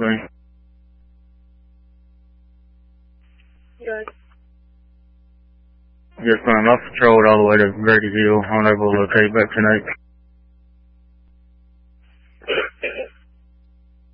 screen. Good. Yes, ma'am. I patrolled all the way to Grady Hill, unable to locate Veteran 8.